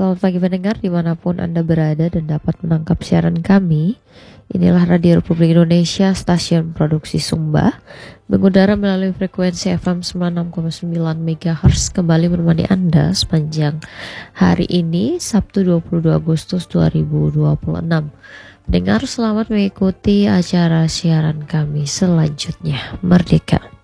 Selamat pagi pendengar dimanapun Anda berada dan dapat menangkap siaran kami. Inilah Radio Republik Indonesia, stasiun produksi Sumba, mengudara melalui frekuensi FM 96,9 MHz, kembali menemani Anda sepanjang hari ini, Sabtu 22 Agustus 2026. Pendengar, selamat mengikuti acara siaran kami selanjutnya. Merdeka!